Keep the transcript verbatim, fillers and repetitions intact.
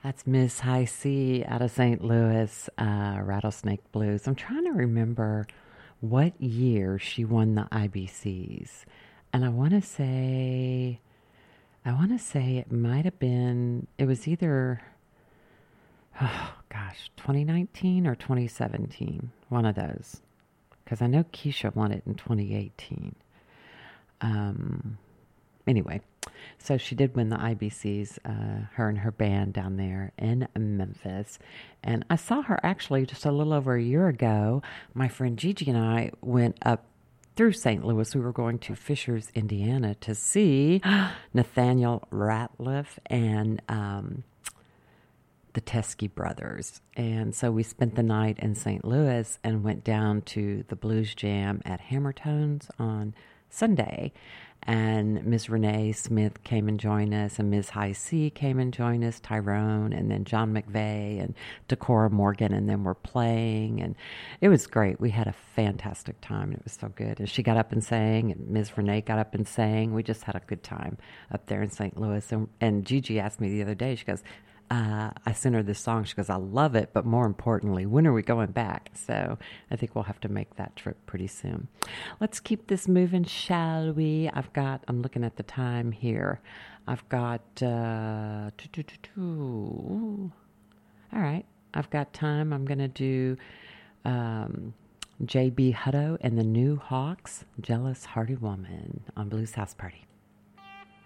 That's Miss High C out of Saint Louis, uh, Rattlesnake Blues. I'm trying to remember what year she won the I B Cs. And I want to say, I want to say it might have been, it was either, oh gosh, twenty nineteen or twenty seventeen. One of those. Because I know Keisha won it in twenty eighteen. Um, anyway, so she did win the I B Cs, uh, her and her band down there in Memphis. And I saw her actually just a little over a year ago. My friend Gigi and I went up through Saint Louis. We were going to Fishers, Indiana to see Nathaniel Ratliff and um, the Teskey Brothers. And so we spent the night in Saint Louis and went down to the Blues Jam at Hammertones on Sunday. And Miz Renee Smith came and joined us, and Miz High C came and joined us, Tyrone, and then John McVeigh and Decorah Morgan, and then we're playing, and it was great. We had a fantastic time, and it was so good. And she got up and sang, and Miz Renee got up and sang. We just had a good time up there in Saint Louis. And, and Gigi asked me the other day, she goes, Uh, I sent her this song. She goes, I love it, but more importantly, when are we going back? So I think we'll have to make that trip pretty soon. Let's keep this moving, shall we? I've got, I'm looking at the time here. I've got, uh, two, two, two, two. All right. I've got time. I'm going to do um, J B Hutto and the New Hawks, Jealous Hearty Woman on Blues House Party.